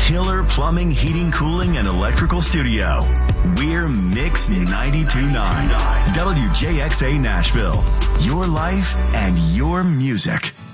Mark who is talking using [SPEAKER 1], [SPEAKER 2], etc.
[SPEAKER 1] killer plumbing, heating, cooling, and electrical studio. We're Mix 92.9 WJXA Nashville. Your life and your music.